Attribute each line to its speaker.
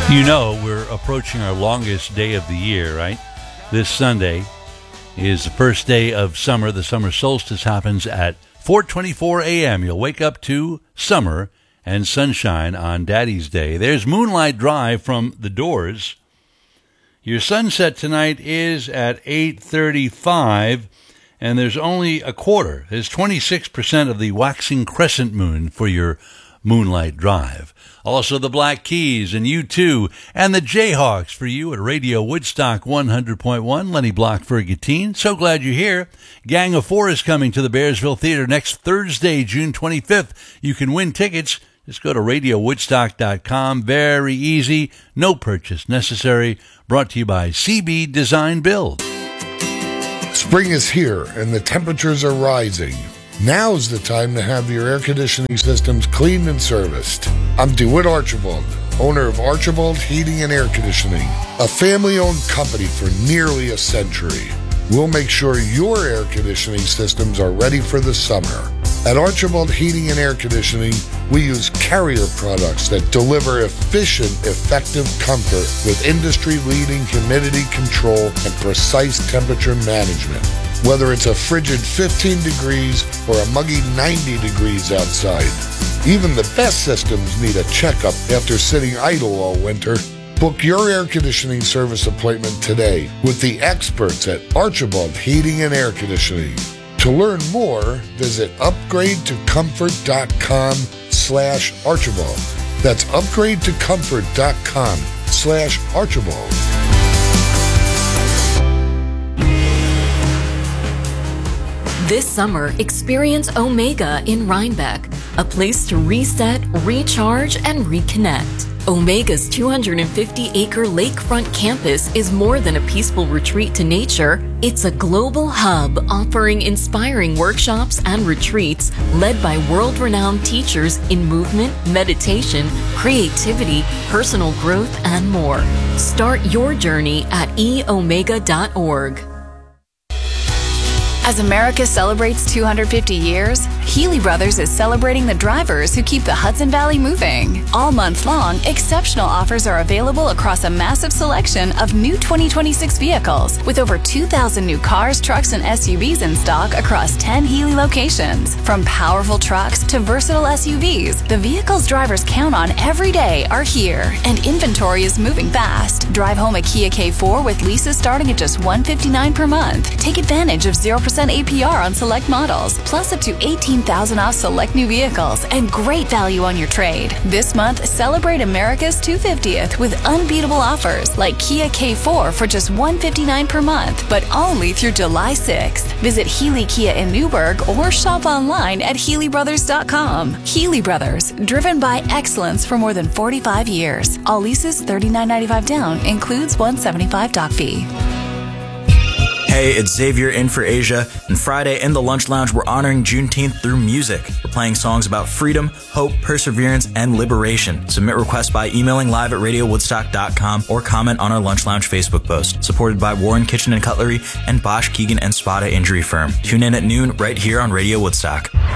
Speaker 1: You know, we're approaching our longest day of the year, right? This Sunday is the first day of summer. The summer solstice happens at 4:24 a.m. You'll wake up to summer and sunshine on Daddy's Day. There's Moonlight Drive from The Doors. Your sunset tonight is at 8:35, and there's only a quarter. There's 26% of the waxing crescent moon for your Moonlight Drive. Also the Black Keys and U2 and the Jayhawks for you at Radio Woodstock 100.1. Lenny Block, Ferguson. So glad you're here. Gang of Four is coming to the Bearsville Theater next Thursday, June 25th. You can win tickets. Just go to RadioWoodstock.com. Very easy. No purchase necessary. Brought to you by CB Design Build.
Speaker 2: Spring is here and the temperatures are rising. Now's the time to have your air conditioning systems cleaned and serviced. I'm DeWitt Archibald, owner of Archibald Heating and Air Conditioning, a family-owned company for nearly a century. We'll make sure your air conditioning systems are ready for the summer. At Archibald Heating and Air Conditioning, we use Carrier products that deliver efficient, effective comfort with industry-leading humidity control and precise temperature management. Whether it's a frigid 15 degrees or a muggy 90 degrees outside. Even the best systems need a checkup after sitting idle all winter. Book your air conditioning service appointment today with the experts at Archibald Heating and Air Conditioning. To learn more, visit upgradetocomfort.com/Archibald. That's upgradetocomfort.com/Archibald.
Speaker 3: This summer, experience Omega in Rhinebeck, a place to reset, recharge, and reconnect. Omega's 250-acre lakefront campus is more than a peaceful retreat to nature. It's a global hub offering inspiring workshops and retreats led by world-renowned teachers in movement, meditation, creativity, personal growth, and more. Start your journey at eomega.org.
Speaker 4: As America celebrates 250 years, Healy Brothers is celebrating the drivers who keep the Hudson Valley moving. All month long, exceptional offers are available across a massive selection of new 2026 vehicles, with over 2,000 new cars, trucks, and SUVs in stock across 10 Healy locations. From powerful trucks to versatile SUVs, the vehicles drivers count on every day are here, and inventory is moving fast. Drive home a Kia K4 with leases starting at just $159 per month. Take advantage of 0% APR on select models, plus up to $18,000 off select new vehicles and great value on your trade. This month, celebrate America's 250th with unbeatable offers like Kia K4 for just $159 per month, but only through July 6th. Visit Healy Kia in Newburgh or shop online at HealyBrothers.com. Healy Brothers, driven by excellence for more than 45 years. All leases $39.95 down, includes $175 doc fee.
Speaker 5: Hey, it's Xavier in for Asia, and Friday in the Lunch Lounge, we're honoring Juneteenth through music. We're playing songs about freedom, hope, perseverance, and liberation. Submit requests by emailing live at RadioWoodstock.com or comment on our Lunch Lounge Facebook post. Supported by Warren Kitchen and Cutlery and Bosch, Keegan, and Spada Injury Firm. Tune in at noon right here on Radio Woodstock.